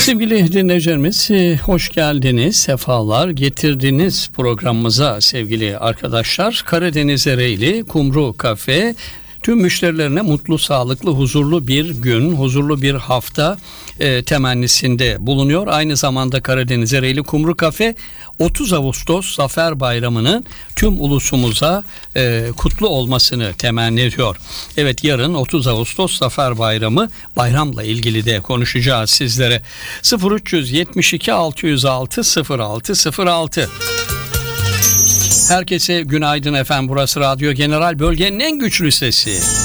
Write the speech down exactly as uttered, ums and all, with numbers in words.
Sevgili dinleyicilerimiz, hoş geldiniz, sefalar getirdiniz programımıza sevgili arkadaşlar. Karadeniz Ereğli Kumru Kafe tüm müşterilerine mutlu, sağlıklı, huzurlu bir gün, huzurlu bir hafta e, temennisinde bulunuyor. Aynı zamanda Karadeniz Ereğli Kumru Kafe otuz Ağustos Zafer Bayramı'nın tüm ulusumuza e, kutlu olmasını temenni ediyor. Evet, yarın otuz Ağustos Zafer Bayramı, bayramla ilgili de konuşacağız sizlere. sıfır üç yetmiş iki altı yüz altı sıfır altı sıfır altı. Herkese günaydın efendim. Burası Radyo General, bölgenin en güçlü sesi.